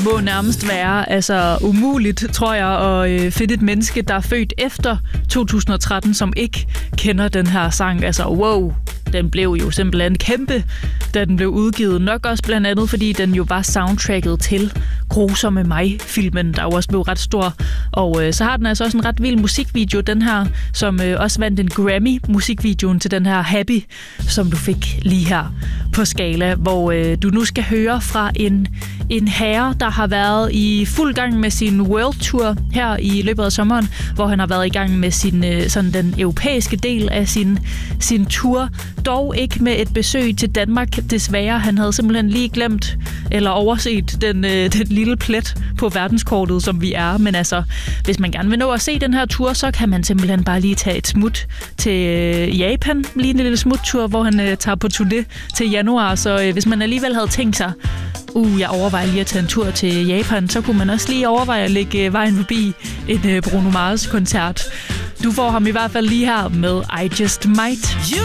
må nærmest være umuligt, tror jeg, at finde et menneske, der er født efter 2013, som ikke kender den her sang. Wow, den blev jo simpelthen kæmpe, da den blev udgivet. Nok også blandt andet, fordi den jo var soundtracket til Grusomme mig-filmen, der jo også blev ret stor. Og så har den også en ret vild musikvideo, den her, som også vandt en Grammy, musikvideoen til den her Happy, som du fik lige her på Skala, hvor du nu skal høre fra en herre, der har været i fuld gang med sin World Tour her i løbet af sommeren, hvor han har været i gang med sådan den europæiske del af sin tour. Dog ikke med et besøg til Danmark, desværre. Han havde simpelthen lige glemt eller overset den lille plet på verdenskortet, som vi er. Men hvis man gerne vil nå at se den her tur, så kan man simpelthen bare lige tage et smut til Japan. Lige en lille smuttur, hvor han tager på turné til januar. Så hvis man alligevel havde tænkt sig, jeg overvejer lige at tage en tur til Japan, så kunne man også lige overveje at lægge vejen forbi en Bruno Mars-koncert. Du får ham i hvert fald lige her med I Just Might.